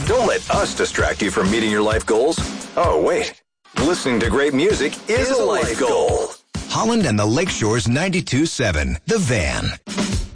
Don't let us distract you from meeting your life goals. Oh, wait. Listening to great music is a life goal. Holland and the Lakeshore's 92.7, The Van.